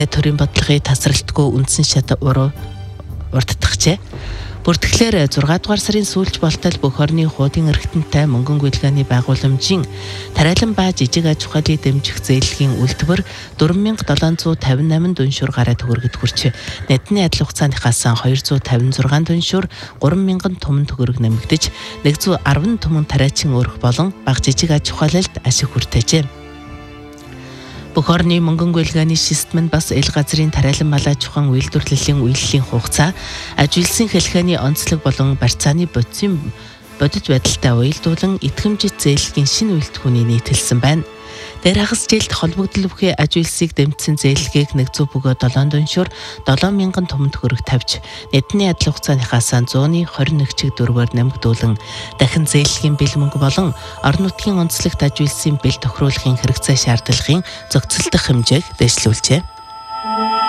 төрийн бодлогыг тасралтгүй үндсэн шат урддахжээ. Бүртгэлээр 6 дугаар сарын сүүлч болтол бүх орны хуудын эрхтэнтэй мөнгөн гүйлгээний байгууламжийн тариалан ба жижиг аж ахуйлыг дэмжих зээлгийн үйлдвэр 4758 дүншүр гараад төгрөгөд хүрч нийтний адил хугацааныхаас 256 дүншүр 3000 түмэн төгрөг нэмэгдэж 110 түмэн тариачин өрх болон бага жижиг аж ахуйлалд ашиг хүртэжээ. Бүх орны мөнгөн гүйлгээний систем нь бас ил газрын тариалан малаж ухаан үйлдвэрлэлийн үеийн хугацаа, ажилсан хэлхээний онцлог болон барьцааны бодит байдалтай уялдуулан итгэмжит зээлгийн шинэ үйлдвэрийн нийтэлсэн байна. Дээр хагас жилд холбогдол бүхий ажилсыг дэмжсэн зээлгийг 100 дүншүр 7000 түмэн төгрөг тавьж, нийтний адил хугацааныхаас 121 чиг дөрвөөр нэмэгдүүлэн дахин зээлгийн бэл мөнгө болон орон нутгийн онцлогт ажилсын бэл тохируулахын хэрэгцээ шаардлагын зохицолдох хэмжээг дэвшлүүлжээ.